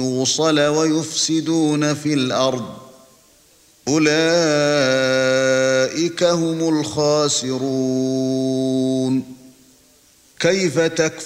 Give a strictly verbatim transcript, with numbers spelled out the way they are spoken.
يُوصَلَ وَيُفْسِدُونَ فِي الْأَرْضِ أُولَئِكَ هُمُ الْخَاسِرُونَ كَيْفَ تَكْفُرُونَ